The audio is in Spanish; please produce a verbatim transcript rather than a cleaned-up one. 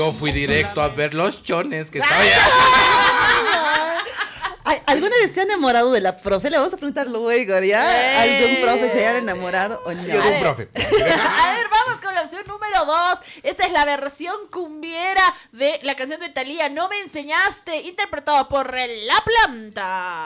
Yo fui directo a ver los chones que estaba Ay, ¿alguna vez se ha enamorado de la profe? Le vamos a preguntar luego, ¿ya? ¿Algún profe se haya enamorado o no? Yo de un profe. A ver, vamos con la opción número dos. Esta es la versión cumbiera de la canción de Thalía, No me enseñaste, interpretado por La Planta.